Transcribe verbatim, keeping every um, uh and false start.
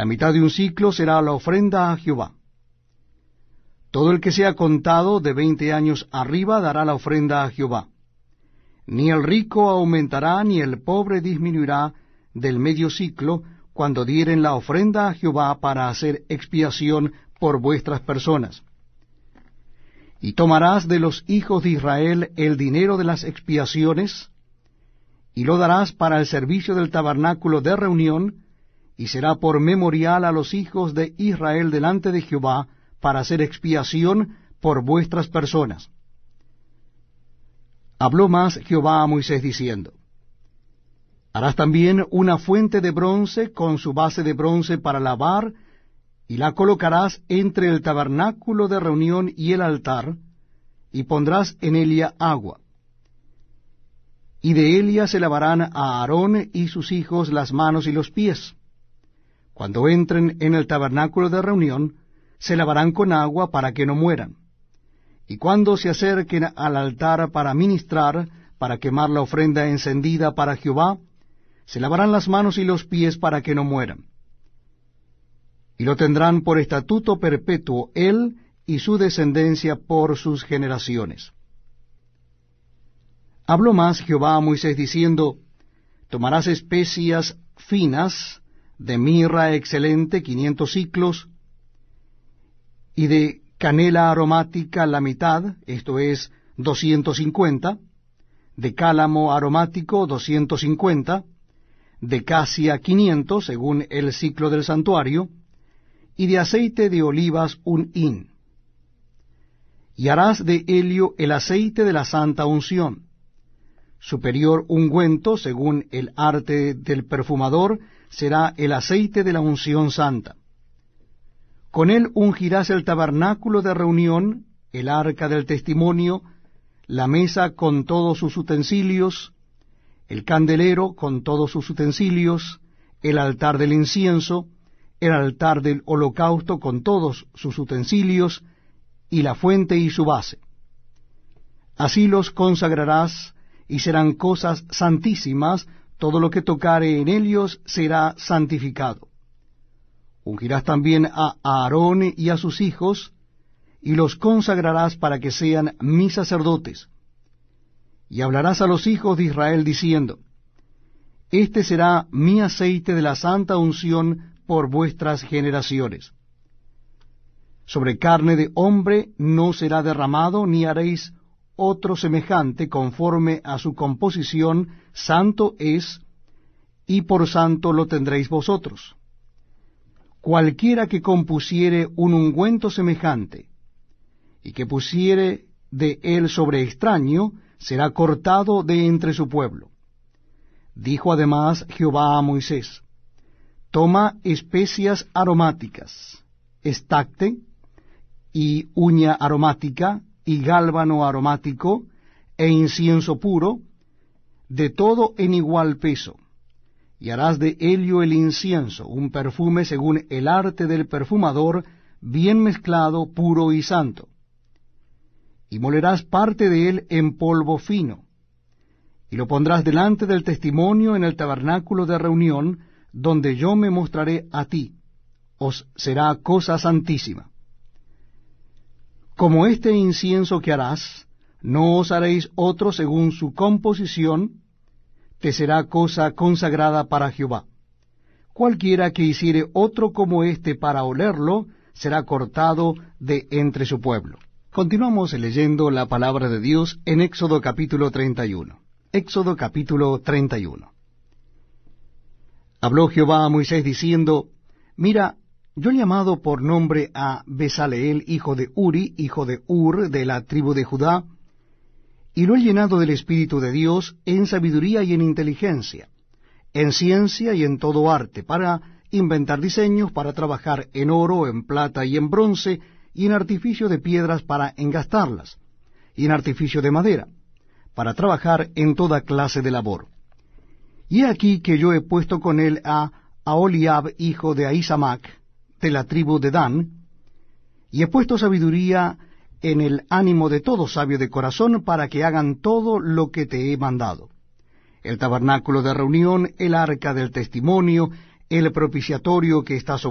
La mitad de un siclo será la ofrenda a Jehová. Todo el que sea contado de veinte años arriba dará la ofrenda a Jehová. Ni el rico aumentará, ni el pobre disminuirá del medio ciclo, cuando dieren la ofrenda a Jehová para hacer expiación por vuestras personas. Y tomarás de los hijos de Israel el dinero de las expiaciones, y lo darás para el servicio del tabernáculo de reunión, y será por memorial a los hijos de Israel delante de Jehová, para hacer expiación por vuestras personas. Habló más Jehová a Moisés diciendo, harás también una fuente de bronce con su base de bronce para lavar, y la colocarás entre el tabernáculo de reunión y el altar, y pondrás en ella agua. Y de ella se lavarán a Aarón y sus hijos las manos y los pies. Cuando entren en el tabernáculo de reunión, se lavarán con agua para que no mueran. Y cuando se acerquen al altar para ministrar, para quemar la ofrenda encendida para Jehová, se lavarán las manos y los pies para que no mueran. Y lo tendrán por estatuto perpetuo él y su descendencia por sus generaciones. Habló más Jehová a Moisés diciendo, tomarás especias finas, de mirra excelente, quinientos siclos, y de canela aromática la mitad, esto es, doscientos cincuenta, de cálamo aromático doscientos cincuenta, de casia quinientos, según el ciclo del santuario, y de aceite de olivas un hin. Y harás de helio el aceite de la santa unción. Superior ungüento, según el arte del perfumador, será el aceite de la unción santa. Con él ungirás el tabernáculo de reunión, el arca del testimonio, la mesa con todos sus utensilios, el candelero con todos sus utensilios, el altar del incienso, el altar del holocausto con todos sus utensilios, y la fuente y su base. Así los consagrarás, y serán cosas santísimas, todo lo que tocare en ellos será santificado. Ungirás también a Aarón y a sus hijos, y los consagrarás para que sean mis sacerdotes. Y hablarás a los hijos de Israel diciendo, este será mi aceite de la santa unción por vuestras generaciones. Sobre carne de hombre no será derramado, ni haréis otro semejante conforme a su composición, santo es, y por santo lo tendréis vosotros. Cualquiera que compusiere un ungüento semejante, y que pusiere de él sobre extraño, será cortado de entre su pueblo. Dijo además Jehová a Moisés, toma especias aromáticas, estacte, y uña aromática, y gálbano aromático, e incienso puro, de todo en igual peso. Y harás de helio el incienso, un perfume según el arte del perfumador, bien mezclado, puro y santo. Y molerás parte de él en polvo fino, y lo pondrás delante del testimonio en el tabernáculo de reunión, donde yo me mostraré a ti, os será cosa santísima. Como este incienso que harás, no os haréis otro según su composición, te será cosa consagrada para Jehová. Cualquiera que hiciere otro como éste para olerlo, será cortado de entre su pueblo. Continuamos leyendo la palabra de Dios en Éxodo capítulo treinta y uno. Éxodo capítulo treinta y uno. Habló Jehová a Moisés diciendo, mira, yo he llamado por nombre a Besaleel, hijo de Uri, hijo de Ur, de la tribu de Judá, y lo he llenado del Espíritu de Dios en sabiduría y en inteligencia, en ciencia y en todo arte, para inventar diseños, para trabajar en oro, en plata y en bronce, y en artificio de piedras para engastarlas, y en artificio de madera, para trabajar en toda clase de labor. Y he aquí que yo he puesto con él a Aholiab, hijo de Ahisamac, de la tribu de Dan, y he puesto sabiduría en el ánimo de todo sabio de corazón, para que hagan todo lo que te he mandado. El tabernáculo de reunión, el arca del testimonio, el propiciatorio que está sobre